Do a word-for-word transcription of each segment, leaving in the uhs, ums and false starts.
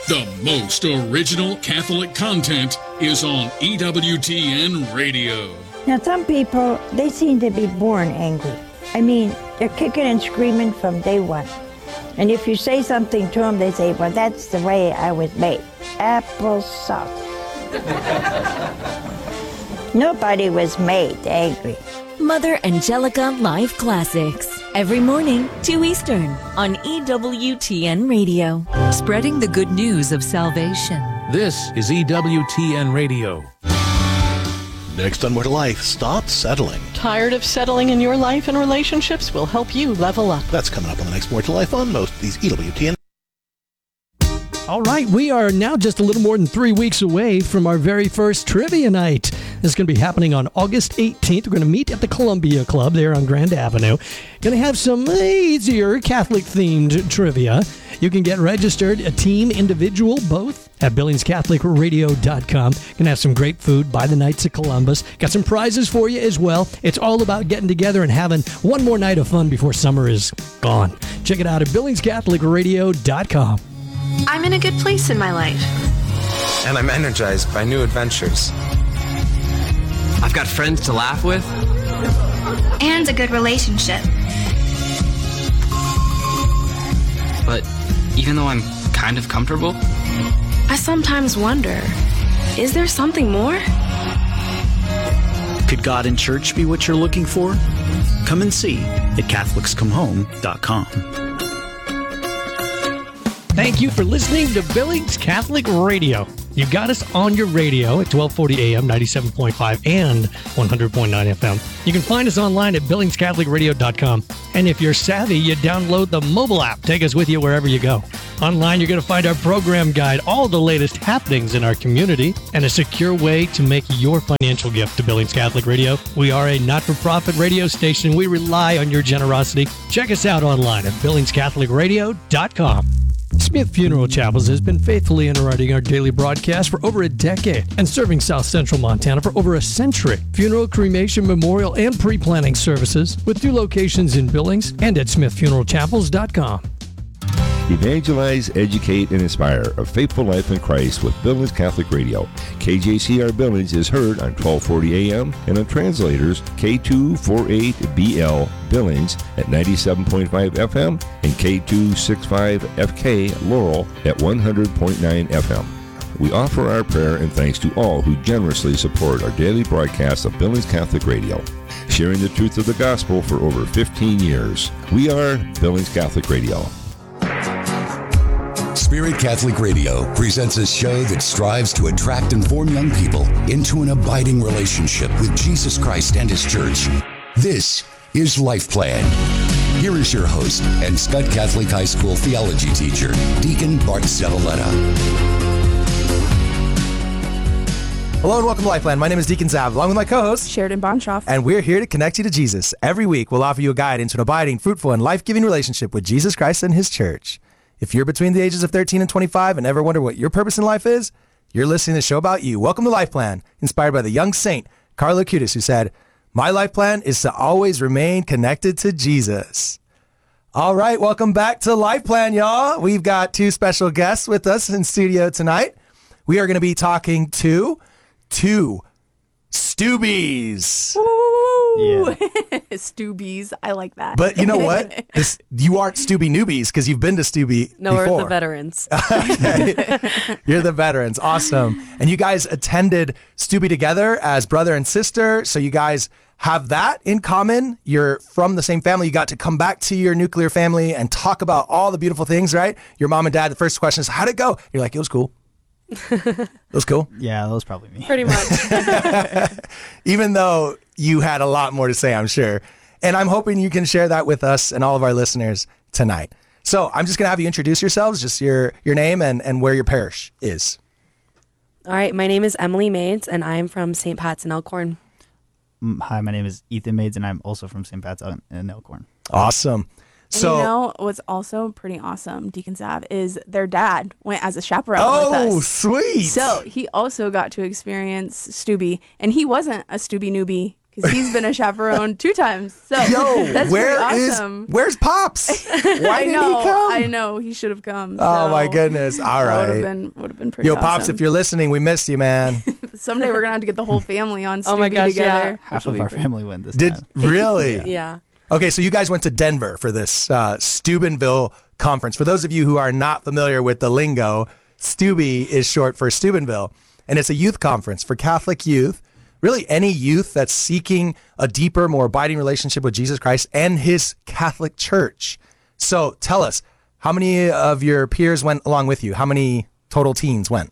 The most original Catholic content is on E W T N Radio. Now, some people, they seem to be born angry. I mean, they're kicking and screaming from day one. And if you say something to them, they say, well, that's the way I was made. Applesauce. Nobody was made angry. Mother Angelica Live Classics. Every morning, two Eastern, on E W T N Radio. Spreading the good news of salvation. This is E W T N Radio. Next on More to Life, stop settling. Tired of settling in your life and relationships? We'll help you level up. That's coming up on the next More to Life on most of these E W T N. All right, we are now just a little more than three weeks away from our very first trivia night. This is going to be happening on August eighteenth. We're going to meet at the Columbia Club there on Grand Avenue. Going to have some easier Catholic-themed trivia. You can get registered, a team, individual, both, at billings catholic radio dot com. Going to have some great food by the Knights of Columbus. Got some prizes for you as well. It's all about getting together and having one more night of fun before summer is gone. Check it out at billings catholic radio dot com. I'm in a good place in my life. And I'm energized by new adventures. I've got friends to laugh with. And a good relationship. But even though I'm kind of comfortable, I sometimes wonder, is there something more? Could God and church be what you're looking for? Come and see at catholics come home dot com. Thank you for listening to Billings Catholic Radio. You got us on your radio at twelve forty A M, ninety-seven point five, and one hundred point nine F M. You can find us online at billings catholic radio dot com. And if you're savvy, you download the mobile app. Take us with you wherever you go. Online, you're going to find our program guide, all the latest happenings in our community, and a secure way to make your financial gift to Billings Catholic Radio. We are a not-for-profit radio station. We rely on your generosity. Check us out online at billings catholic radio dot com. Smith Funeral Chapels has been faithfully underwriting our daily broadcast for over a decade and serving South Central Montana for over a century. Funeral, cremation, memorial, and pre-planning services with two locations in Billings and at smith funeral chapels dot com. Evangelize, educate, and inspire a faithful life in Christ with Billings Catholic Radio. K J C R Billings is heard on twelve forty A M and on translators K two forty-eight B L Billings at ninety-seven point five F M and K two sixty-five F K Laurel at one hundred point nine F M. We offer our prayer and thanks to all who generously support our daily broadcast of Billings Catholic Radio, sharing the truth of the gospel for over fifteen years. We are Billings Catholic Radio. Spirit Catholic Radio presents a show that strives to attract and form young people into an abiding relationship with Jesus Christ and His Church. This is Life Plan. Here is your host and Scott Catholic High School theology teacher, Deacon Bart Zavaleta. Hello and welcome to Life Plan. My name is Deacon Zav, along with my co-host, Sheridan Bonshoff. And we're here to connect you to Jesus. Every week, we'll offer you a guide into an abiding, fruitful, and life-giving relationship with Jesus Christ and His Church. If you're between the ages of thirteen and twenty-five and ever wonder what your purpose in life is, you're listening to a show about you. Welcome to Life Plan, inspired by the young saint, Carla Acutis, who said, "My life plan is to always remain connected to Jesus." All right, welcome back to Life Plan, y'all. We've got two special guests with us in studio tonight. We are going to be talking to two Stoobies. Yeah. Stoobies. I like that. But you know what? This, you aren't Stooby newbies because you've been to Stooby no, before. we're the veterans. Okay. You're the veterans. Awesome. And you guys attended Stooby together as brother and sister. So you guys have that in common. You're from the same family. You got to come back to your nuclear family and talk about all the beautiful things, right? Your mom and dad, the first question is, how'd it go? You're like, it was cool. It was cool. Yeah, that was probably me. Pretty much. Even though you had a lot more to say, I'm sure. And I'm hoping you can share that with us and all of our listeners tonight. So I'm just going to have you introduce yourselves, just your, your name and, and where your parish is. All right. My name is Emily Maids, and I'm from Saint Pat's in Elkhorn. Hi, my name is Ethan Maids, and I'm also from Saint Pat's in Elkhorn. Awesome. So, you know what's also pretty awesome, Deacon Zav, is their dad went as a chaperone oh, with us. Oh, sweet. So he also got to experience Stooby, and he wasn't a Stooby newbie because he's been a chaperone two times. So Yo, that's where pretty is awesome. where's Pops? Why I didn't know, he come? I know he should have come. Oh so my goodness! All Would right, have been would have been pretty. Yo, awesome. Pops, if you're listening, we missed you, man. Someday we're gonna have to get the whole family on Stevie Oh my gosh, together. yeah. Half of our family went this Did time. really? Yeah. Okay, so you guys went to Denver for this uh, Steubenville conference. For those of you who are not familiar with the lingo, Steuby is short for Steubenville, and it's a youth conference for Catholic youth, really any youth that's seeking a deeper, more abiding relationship with Jesus Christ and his Catholic Church. So tell us, how many of your peers went along with you? How many total teens went?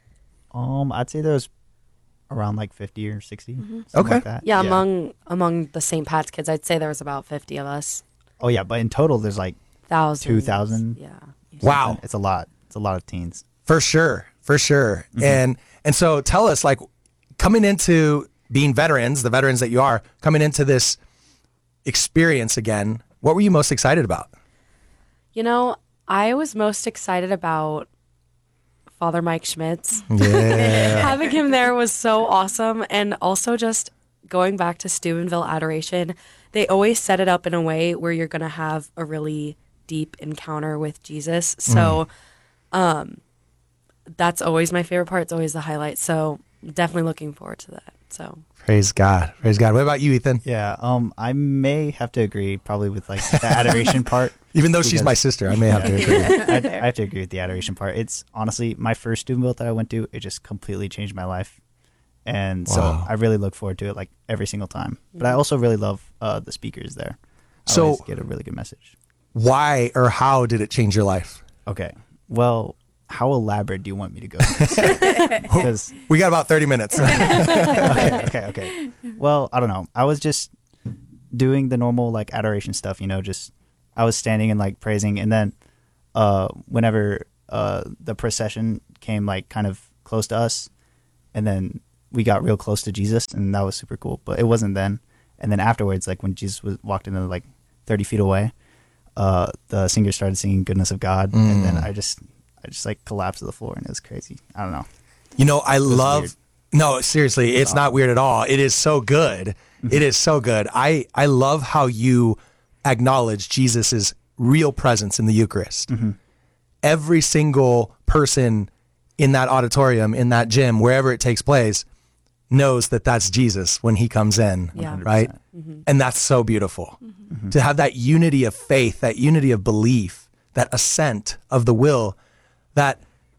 Um, I'd say there was around like fifty or sixty. Mm-hmm. Okay. Like that. Yeah, among among the Saint Pat's kids, I'd say there was about fifty of us. Oh yeah, but in total, there's like Thousands. two thousand. Yeah. Wow. It's a lot. It's a lot of teens. For sure, for sure. And and so tell us, like, coming into being veterans, the veterans that you are, coming into this experience again, what were you most excited about? You know, I was most excited about Father Mike Schmitz. Yeah. Having him there was so awesome. And also just going back to Steubenville Adoration, they always set it up in a way where you're going to have a really deep encounter with Jesus. So um, that's always my favorite part. It's always the highlight. So definitely looking forward to that. So Praise God. Praise God. What about you, Ethan? Yeah, um, I may have to agree probably with like the adoration part. Even though she's my sister, I may have to agree. I, I have to agree with the adoration part. It's honestly my first Steubenville that I went to. It just completely changed my life, and so Wow. I really look forward to it like every single time. But I also really love uh, the speakers there. I So- always get a really good message. Why or how did it change your life? Okay, well, how elaborate do you want me to go? Because we got about thirty minutes. okay, okay, okay. Well, I don't know. I was just doing the normal like adoration stuff, you know, just I was standing and like praising, and then uh whenever uh the procession came like kind of close to us, and then we got real close to Jesus, and that was super cool. But it wasn't then. And then afterwards, like when Jesus was walked into like thirty feet away, uh the singer started singing Goodness of God, Mm. and then I just I just like collapsed to the floor, and it was crazy. I don't know. You know, I love. weird. No, seriously, it's not weird at all. It is so good. It is so good. I I love how you acknowledge Jesus's real presence in the Eucharist. Every single person in that auditorium, in that gym, wherever it takes place, knows that that's Jesus when he comes in, Yeah. right? And that's so beautiful. To have that unity of faith, that unity of belief, that assent of the will, that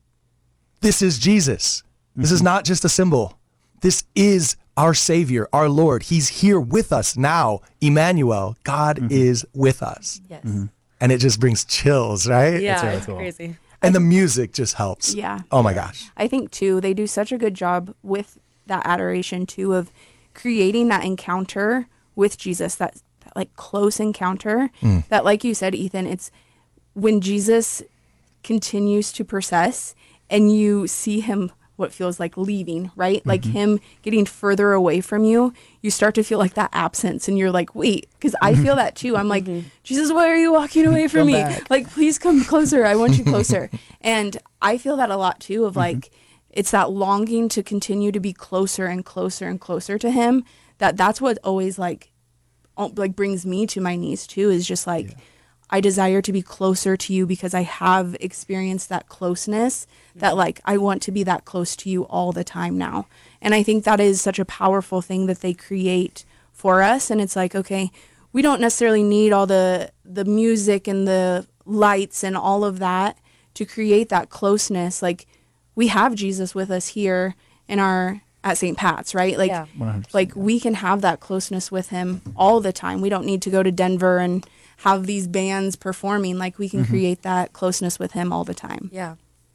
this is Jesus. This is not just a symbol. This is our Savior, our Lord. He's here with us now. Emmanuel, God is with us. Yes. And it just brings chills, right? Yeah, It's really it's cool. crazy. And the music just helps. Yeah. Oh my gosh. I think too they do such a good job with that adoration too of creating that encounter with Jesus, that, that like close encounter. Mm. That, like you said, Ethan, it's when Jesus continues to process and you see him what feels like leaving, right? Like him getting further away from you, you start to feel like that absence, and you're like, wait, because I feel that too. I'm like, Jesus, why are you walking away from Come me? back. Like, please come closer. I want you closer. And I feel that a lot too of like, it's that longing to continue to be closer and closer and closer to him. That that's what always like, oh, like brings me to my knees too, is just like, I desire to be closer to you because I have experienced that closeness that like I want to be that close to you all the time now. And I think that is such a powerful thing that they create for us. And it's like, okay, we don't necessarily need all the the music and the lights and all of that to create that closeness. Like we have Jesus with us here in our at Saint Pat's, right? Like Yeah. one hundred percent. like we can have that closeness with him all the time. We don't need to go to Denver and have these bands performing. Like we can create that closeness with him all the time. Yeah.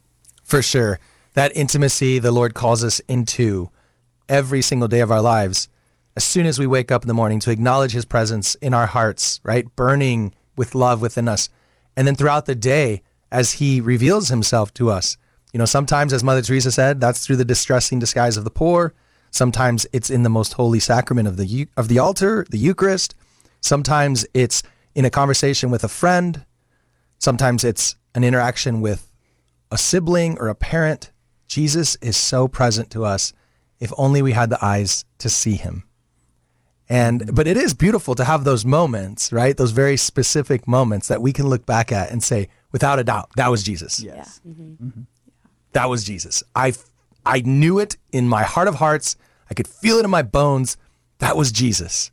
For sure. That intimacy the Lord calls us into every single day of our lives. As soon as we wake up in the morning, to acknowledge his presence in our hearts, right? Burning with love within us. And then throughout the day, as he reveals himself to us, you know, sometimes, as Mother Teresa said, that's through the distressing disguise of the poor. Sometimes it's in the most holy sacrament of the eu- of the altar, the Eucharist. Sometimes it's in a conversation with a friend. Sometimes it's an interaction with a sibling or a parent. Jesus is so present to us if only we had the eyes to see him. And but it is beautiful to have those moments, right? Those very specific moments that we can look back at and say, without a doubt, that was Jesus. Yes. Yeah. Mm-hmm. Mm-hmm. That was Jesus. I I knew it in my heart of hearts. I could feel it in my bones. That was Jesus.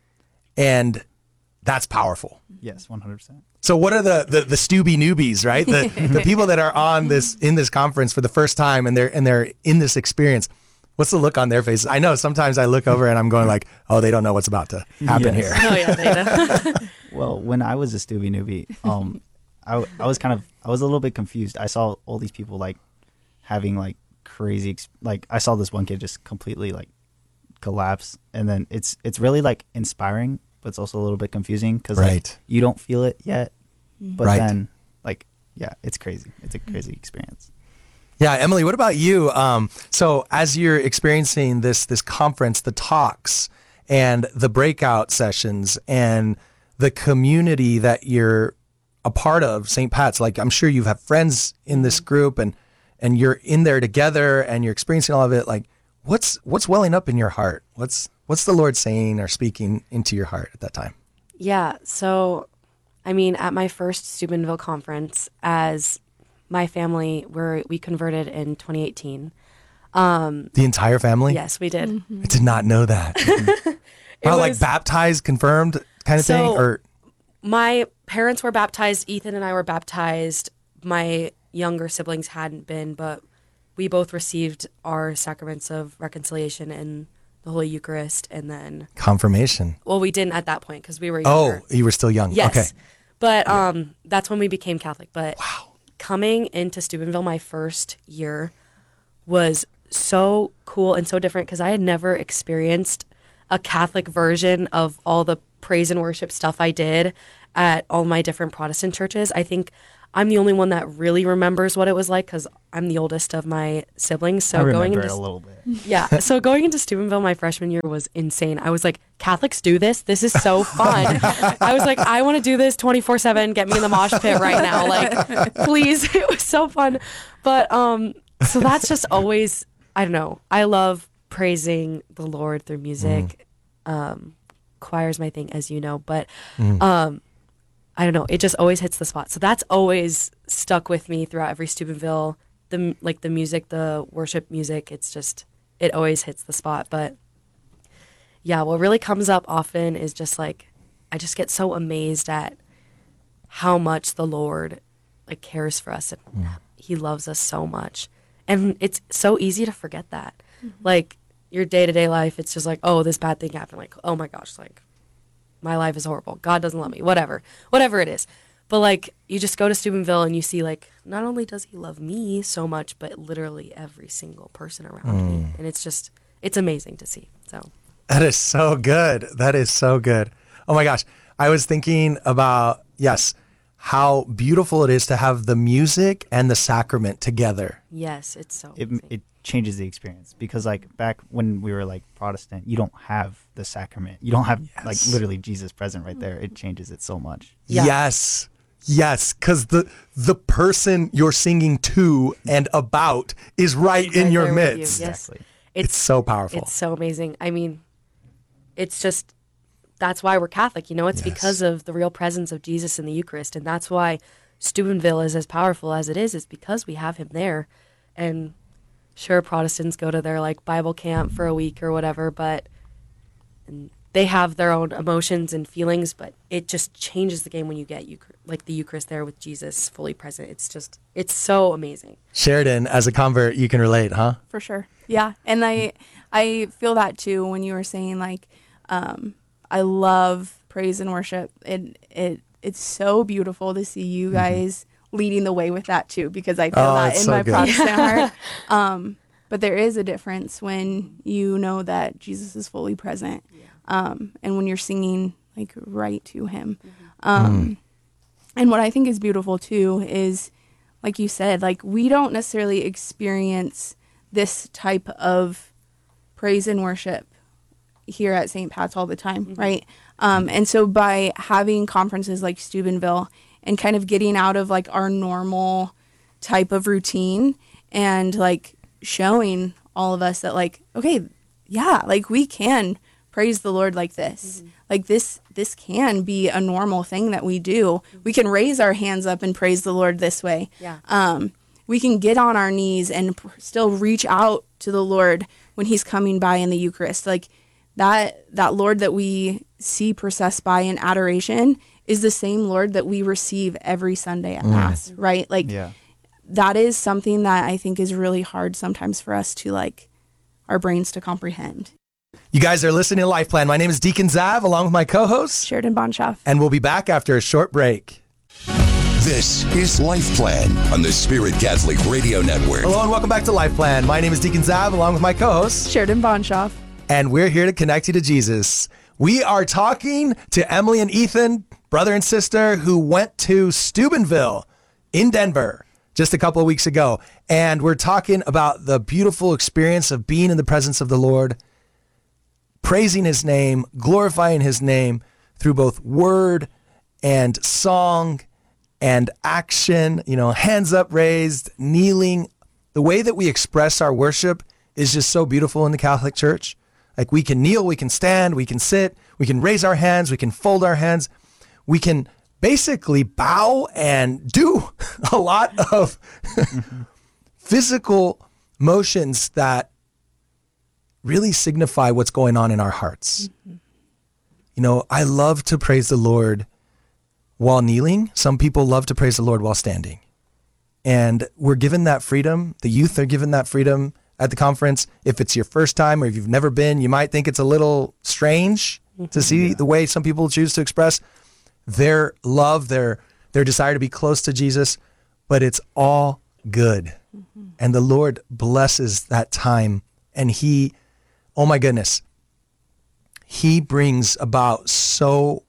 And that's powerful. Yes, one hundred percent. So what are the the, the Stubby newbies, right? The the people that are on this in this conference for the first time and they're and they're in this experience. What's the look on their faces? I know sometimes I look over and I'm going like, oh, they don't know what's about to happen Yes. here. Oh yeah, they do. Well, when I was a Stubby newbie, um, I I was kind of I was a little bit confused. I saw all these people like having like crazy ex- like I saw this one kid just completely like collapse, and then it's it's really like inspiring, but it's also a little bit confusing because Right. like, you don't feel it yet, but Right. then like yeah, it's crazy. It's a crazy experience. Yeah, Emily, what about you? Um, so as you're experiencing this this conference, the talks and the breakout sessions and the community that you're a part of, Saint Pat's, like I'm sure you have friends in this group and and you're in there together and you're experiencing all of it. Like, what's what's welling up in your heart? What's what's the Lord saying or speaking into your heart at that time? Yeah. So, I mean, at my first Steubenville conference, as my family were, we converted in twenty eighteen. Um, The entire family? yes, we did. I did not know that. Wow, like was- baptized, confirmed kind of So- thing? Or My parents were baptized. Ethan and I were baptized. My younger siblings hadn't been, but we both received our sacraments of reconciliation and the Holy Eucharist. And then, confirmation. well, we didn't at that point because we were Oh, younger. you were still young. Yes. Okay. But um, that's when we became Catholic. But coming into Steubenville my first year was so cool and so different because I had never experienced a Catholic version of all the praise and worship stuff I did at all my different Protestant churches. I think I'm the only one that really remembers what it was like because I'm the oldest of my siblings. So I remember going into it a little bit. yeah. So going into Steubenville my freshman year was insane. I was like, Catholics do this? This is so fun. I was like, I want to do this twenty-four seven. Get me in the mosh pit right now. Like, please. It was so fun. But um, so that's just always, I don't know. I love praising the Lord through music. Mm. Um, choir's my thing, as you know. But Mm. um, I don't know. It just always hits the spot. So that's always stuck with me throughout every Steubenville. The like the music, the worship music. It's just it always hits the spot. But yeah, what really comes up often is just like I just get so amazed at how much the Lord like cares for us and He loves us so much. And it's so easy to forget that. Mm-hmm. Like your day to day life, it's just like, oh, this bad thing happened. Like, oh my gosh, like my life is horrible. God doesn't love me. Whatever, whatever it is. But like you just go to Steubenville and you see like not only does He love me so much, but literally every single person around me, and it's just it's amazing to see. So that is so good. That is so good. Oh my gosh. I was thinking about, yes, how beautiful it is to have the music and the sacrament together. yes, it's so It amazing. it changes the experience because like back when we were like Protestant, you don't have the sacrament. You don't have like literally Jesus present right there. It changes it so much. Yeah. Yes. Yes, because the the person you're singing to and about is right, in Right your there with you. midst. Yes. It's so powerful. It's so amazing. I mean, it's just that's why we're Catholic. You know, it's Yes. because of the real presence of Jesus in the Eucharist, and that's why Steubenville is as powerful as it is. Is because we have Him there. And sure, Protestants go to their like Bible camp for a week or whatever, but and they have their own emotions and feelings. But it just changes the game when you get Euchar- like the Eucharist there with Jesus fully present. It's just it's so amazing. Sheridan, as a convert, you can relate, huh? For sure. Yeah. And I I feel that too when you were saying like um I love praise and worship. It it it's so beautiful to see you guys mm-hmm. leading the way with that too, because I feel Oh, that it's in so my good. Protestant heart. Um but there is a difference when you know that Jesus is fully present. Yeah. Um and when you're singing like right to Him. Mm-hmm. Um mm. And what I think is beautiful too is like you said, like we don't necessarily experience this type of praise and worship here at Saint Pat's all the time, mm-hmm. right? Um, and so by having conferences like Steubenville and kind of getting out of like our normal type of routine and like showing all of us that like, okay, yeah, like we can praise the Lord like this. Mm-hmm. Like this, this can be a normal thing that we do. Mm-hmm. We can raise our hands up and praise the Lord this way. Yeah. Um, we can get on our knees and pr- still reach out to the Lord when he's coming by in the Eucharist. Like that, that Lord that we see processed by in adoration is the same Lord that we receive every Sunday at mm. Mass, right? Like yeah. that is something that I think is really hard sometimes for us to like, our brains to comprehend. You guys are listening to Life Plan. My name is Deacon Zav, along with my co-host, Sheridan Bonshoff. And we'll be back after a short break. This is Life Plan on the Spirit Catholic Radio Network. Hello and welcome back to Life Plan. My name is Deacon Zav, along with my co-host, Sheridan Bonshoff. And we're here to connect you to Jesus. We are talking to Emily and Ethan, brother and sister, who went to Steubenville in Denver just a couple of weeks ago. And we're talking about the beautiful experience of being in the presence of the Lord, praising his name, glorifying his name through both word and song and action, you know, hands up raised, kneeling. The way that we express our worship is just so beautiful in the Catholic Church. Like we can kneel, we can stand, we can sit, we can raise our hands, we can fold our hands. We can basically bow and do a lot of physical motions that really signify what's going on in our hearts. Mm-hmm. You know, I love to praise the Lord while kneeling. Some people love to praise the Lord while standing. And we're given that freedom. The youth are given that freedom at the conference. If it's your first time or if you've never been, you might think it's a little strange mm-hmm. to see yeah. the way some people choose to express their love, their their desire to be close to Jesus, but it's all good. Mm-hmm. And the Lord blesses that time. And he, oh my goodness, he brings about so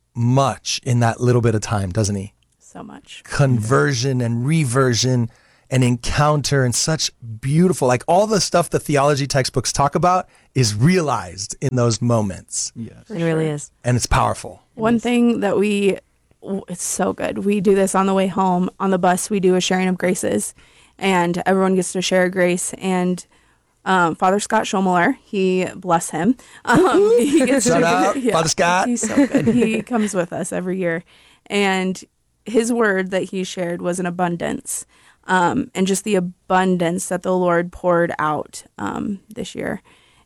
much in that little bit of time, doesn't he? So much. Conversion and reversion and encounter and such beautiful, like all the stuff the theology textbooks talk about is realized in those moments. Yes. It really is. And it's powerful. One thing that we, it's so good. We do this on the way home. On the bus, we do a sharing of graces, and everyone gets to share a grace. And um, Father Scott Schomuller, he, bless him. Um, he gets Shout to, out, yeah, Father Scott. He's so good. He comes with us every year. And his word that he shared was an abundance. Um, and just the abundance that the Lord poured out um, this year.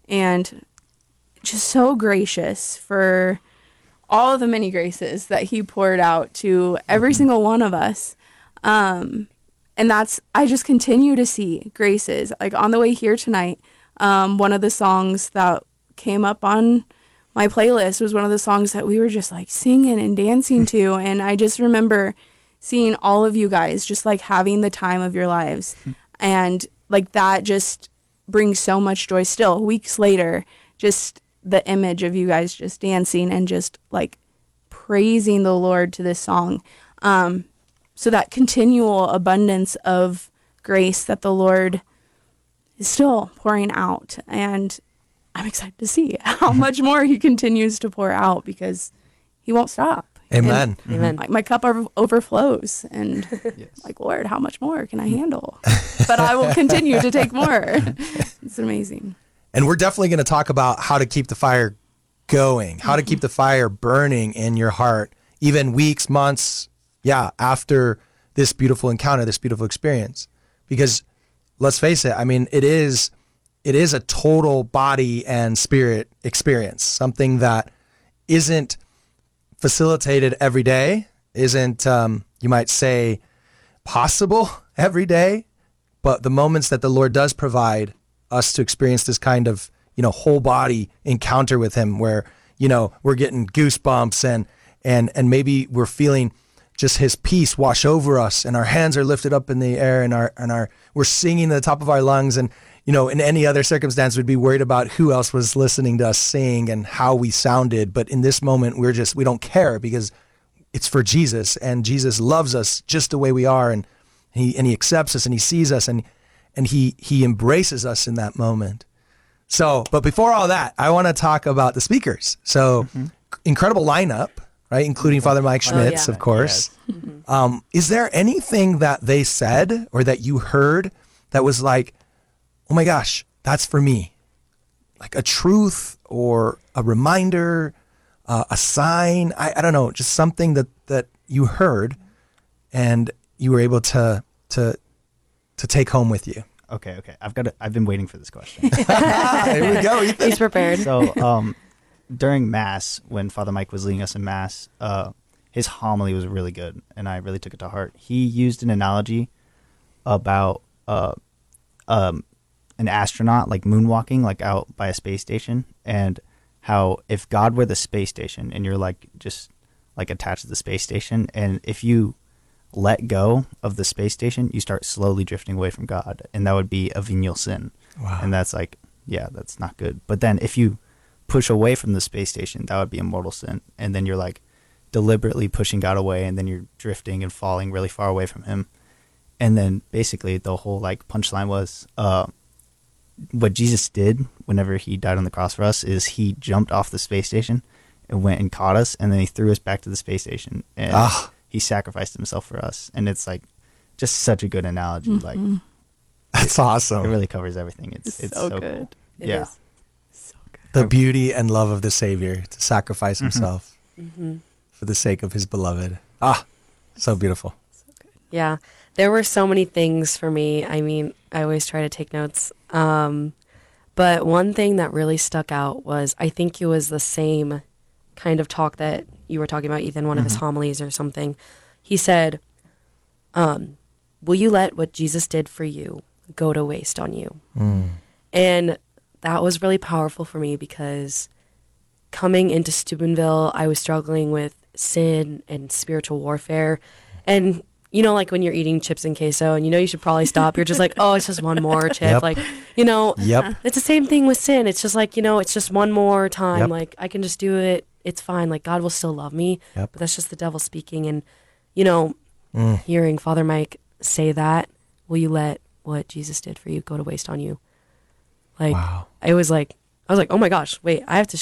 And just so gracious for all of the many graces that he poured out to every single one of us. Um, and that's, I just continue to see graces. Like on the way here tonight, um, one of the songs that came up on my playlist was one of the songs that we were just like singing and dancing to. And I just remember seeing all of you guys just like having the time of your lives. And like that just brings so much joy still. Weeks later, just the image of you guys just dancing and just like praising the Lord to this song. Um, so that continual abundance of grace that the Lord is still pouring out. And I'm excited to see how much more he continues to pour out because he won't stop. Amen. And, Amen. Like my cup over- overflows, and yes. like, Lord, how much more can I handle? But I will continue to take more. It's amazing. And we're definitely going to talk about how to keep the fire going, how to keep the fire burning in your heart, even weeks, months, yeah, after this beautiful encounter, this beautiful experience. Because let's face it, I mean, it is it is a total body and spirit experience, something that isn't facilitated every day, isn't, um, you might say, possible every day, but the moments that the Lord does provide us to experience this kind of, you know, whole body encounter with him where, you know, we're getting goosebumps and, and, and maybe we're feeling just his peace wash over us and our hands are lifted up in the air and our, and our, we're singing at the top of our lungs. And, you know, in any other circumstance, we'd be worried about who else was listening to us sing and how we sounded. But in this moment, we're just, we don't care because it's for Jesus, and Jesus loves us just the way we are. And he, and he accepts us and he sees us and, and he, he embraces us in that moment. So, but before all that, I want to talk about the speakers. So mm-hmm. incredible lineup, right? Including Father Mike Schmitz, oh, yeah. of course. Yes. Mm-hmm. Um, is there anything that they said or that you heard that was like, oh my gosh, that's for me? like a truth or a reminder, uh, a sign. I, I don't know, just something that, that you heard and you were able to to to take home with you. Okay, okay. I've got. A, I've been waiting for this question. Here we go, Ethan. He's prepared. So, um, during Mass, when Father Mike was leading us in Mass, uh, his homily was really good, and I really took it to heart. He used an analogy about uh, um, an astronaut like moonwalking, like out by a space station, and how if God were the space station, and you're like just like attached to the space station, and if you let go of the space station, you start slowly drifting away from God, and that would be a venial sin. Wow. And that's like, yeah, that's not good. But then if you push away from the space station, that would be a mortal sin, and then you're like deliberately pushing God away, and then you're drifting and falling really far away from him. And then basically the whole like punchline was uh, what Jesus did whenever he died on the cross for us is he jumped off the space station and went and caught us, and then he threw us back to the space station. And Ah. he sacrificed himself for us, and it's like just such a good analogy. Mm-hmm. Like That's awesome. it really covers everything. It's It's it's, so so, good. cool. It yeah, is. The beauty and love of the Savior to sacrifice Mhm. himself Mhm. for the sake of his beloved. Ah, so beautiful. Yeah, there were so many things for me. I mean, I always try to take notes. Um, but one thing that really stuck out was I think it was the same kind of talk that you were talking about, Ethan, one of his Mhm. homilies or something. He said, um, will you let what Jesus did for you go to waste on you? Mm. And that was really powerful for me because coming into Steubenville, I was struggling with sin and spiritual warfare. And, you know, like when you're eating chips and queso and you know you should probably stop, you're just like, oh, it's just one more chip. Yep. Like, you know, Yep. it's the same thing with sin. It's just like, you know, it's just one more time. Yep. Like, I can just do it. It's fine. Like, God will still love me. Yep. But that's just the devil speaking. And, you know, Mm. hearing Father Mike say that, will you let what Jesus did for you go to waste on you? Like, Wow. I was like, I was like, oh my gosh, wait, I have to